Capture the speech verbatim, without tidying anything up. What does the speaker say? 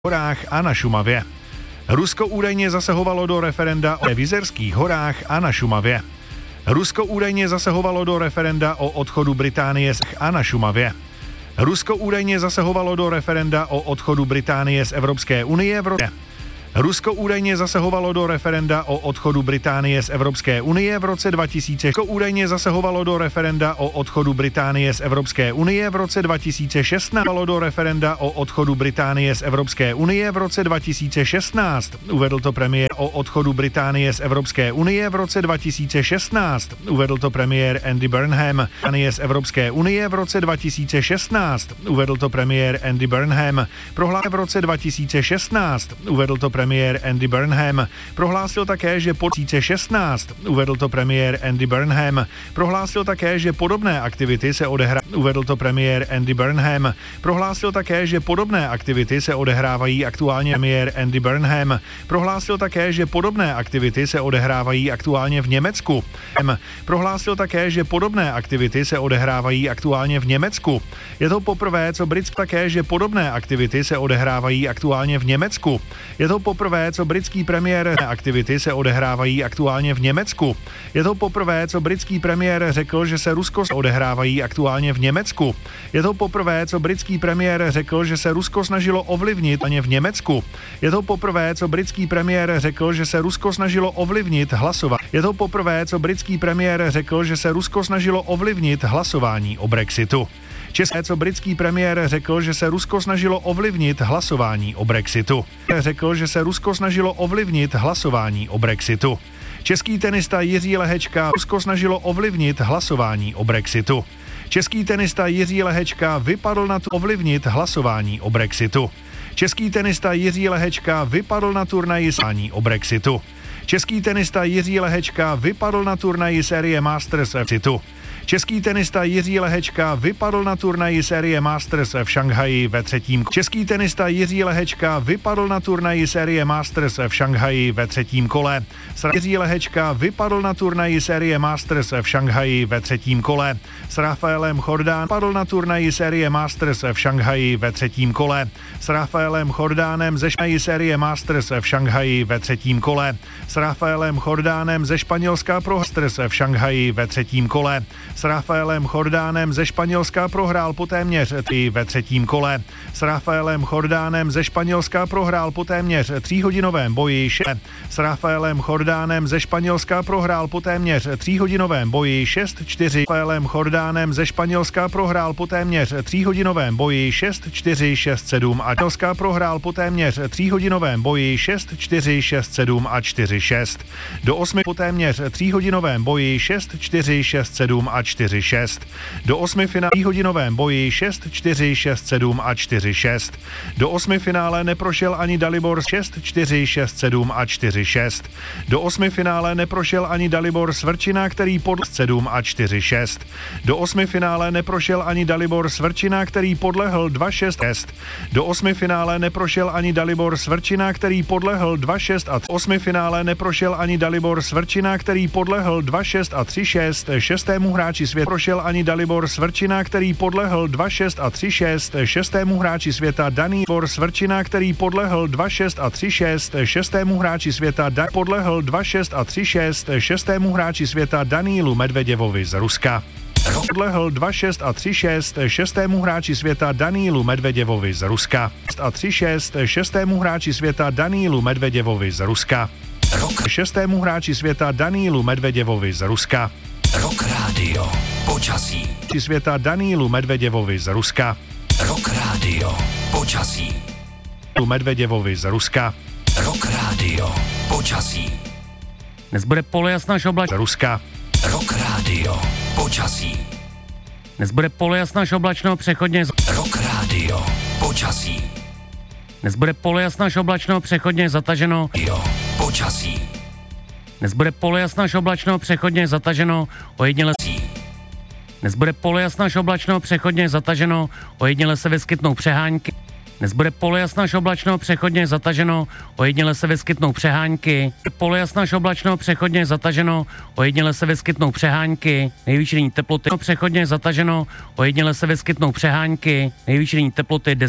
horách a na Šumavě. Rusko údajně zasahovalo do referenda o Jizerských horách a na Šumavě. Rusko údajně zasahovalo do referenda o odchodu Británie z a na Šumavě. Rusko údajně zasahovalo do referenda o odchodu Británie z Evropské unie v roce. Rusko údajně zasahovalo do referenda o odchodu Británie z Evropské unie v roce dva tisíce. Rusko údajně zasahovalo do referenda o odchodu Británie z Evropské unie v roce dva tisíce šestnáct. Do referenda o odchodu Británie z Evropské unie v roce dva tisíce šestnáct. Uvedl to premiér o odchodu Británie z Evropské unie v roce dva tisíce šestnáct. Uvedl to premiér Andy Burnham. Británie z Evropské unie v roce dva tisíce šestnáct. Uvedl to premiér Andy Burnham. Prohlásil v roce dva tisíce šestnáct. Uvedl to premiér Andy Burnham. Prohlásil také, že po dva tisíce šestnáct. Uvedl to premiér Andy Burnham. Prohlásil také, že podobné aktivity se odehrávají. Uvedl to premiér Andy Burnham. Prohlásil také, že podobné aktivity se odehrávají aktuálně. Premiér Andy Burnham prohlásil také, že podobné aktivity se odehrávají aktuálně v Německu. Prohlásil také, že podobné aktivity se odehrávají aktuálně v Německu. Je to poprvé, co britský také, že podobné aktivity se odehrávají aktuálně v Německu. Je to poprvé, co britský premiér aktivity se odehrávají aktuálně v Německu. Je to poprvé, co britský premiér řekl, že se Rusko odehrávají aktuálně v Německu. Je to poprvé, co britský premiér řekl, že se Rusko snažilo ovlivnit v Německu. Je to poprvé, co britský premiér řekl, že se Rusko snažilo ovlivnit hlasování. Je to poprvé, co britský premiér řekl, že se Rusko snažilo ovlivnit hlasování o Brexitu. České, co britský premiér řekl, že se Rusko snažilo ovlivnit hlasování o Brexitu. Řekl, že se Rusko snažilo ovlivnit hlasování o Brexitu. Český tenista Jiří Lehečka Rusko snažilo ovlivnit hlasování o Brexitu. Český tenista Jiří Lehečka vypadl na tu ovlivnit hlasování o Brexitu. Český tenista Jiří Lehečka vypadl na turnaji o Brexitu. Český tenista Jiří Lehečka vypadl na turnaji série Masters Brexitu. Český tenista Jiří Lehečka vypadl na turnaji série Masters v Šanghaji ve třetím. Český tenista Jiří Lehečka vypadl na turnaji série Masters v Šanghaji ve třetím kole. Jiří Lehečka vypadl na turnaji série Masters v Šanghaji ve třetím kole. S Rafaelem Chordán padl na turnaji série Masters v Šanghaji ve třetím kole. S Rafaelem Chordánem ze Šanghaji série Masters v Šanghaji ve třetím kole. S Rafaelem Chordánem ze Španělska pro Masters v Šanghaji ve třetím kole. S Rafaelem Chordánem ze Španělska prohrál po téměř i ve třetím kole. S Rafaelem Chordánem ze Španělska prohrál po téměř tříhodinovém boji. S Rafaelem Chordánem ze Španělska prohrál po téměř tříhodinovém boji šest čtyři. S Rafaelem Chordánem ze Španělska prohrál po téměř tříhodinovém boji šest čtyři šest sedm a Španělska prohrál po téměř tříhodinovém boji šest čtyři šest sedm a čtyři šest. Do osmi po téměř tříhodinovém boji šest čtyři šest sedm a čtyři šest. Do osmi finále hodinovém boji šest čtyři šest sedm a čtyři šest. Do osmi finále neprošel ani Dalibor šest čtyři šest sedm a čtyři šest. Do osmi finále neprošel ani Dalibor Svrčina, který podlehl sedm a čtyři šest. Do osmi finále neprošel ani Dalibor Svrčina, který podlehl dva šest šest. Do osmi finále neprošel ani Dalibor Svrčina, který podlehl dva šest a osmi finále neprošel ani Dalibor Svrčina, který podlehl dva šest a tři šest. Šestému hráči světa prošel ani Dalibor Svrčina, který podlehl dva šest a tři šest. Šestému hráči světa Dalibor Svrčina, který podlehl dva šest a tři šest. Šestému hráči světa da- podlehl dva šest a tři šest. Šestému hráči světa Danílu Medveděvovi z Ruska. Podlehl dva šest a tři šest. Šestému hráči světa Danílu Medveděvovi z Ruska. a tři šest. Šestému hráči světa Danílu Medveděvovi z Ruska. Šestému hráči světa Danílu Medveděvovi z Ruska. Rock Radio. Počasí. Světa Danílu Medveděvovi z Ruska. Rock Radio. Počasí. Medveděvovi z Ruska. Rock Radio. Počasí. Dnes bude polojasná až oblačno. Ruska. Rock Radio. Počasí. Dnes bude polojasná až oblačno, přechodně z... Rock Radio. Počasí. Dnes bude polojasná až oblačno, přechodně zataženo. Jo. Počasí. Dnes bude polojasná až oblačno, přechodně zataženo, ojediněle... Dnes bude polojasná až oblačno, přechodně zataženo, ojediněle se vyskytnou přehánky. Dnes bude polojasná až oblačno, přechodně zataženo, ojediněle se vyskytnou přehánky. Polojasná až oblačno, přechodně zataženo, ojediněle se vyskytnou přehánky. Nejvyšší denní teploty přechodně zataženo, ojediněle se vyskytnou přehánky. Nejvyšší denní teploty deset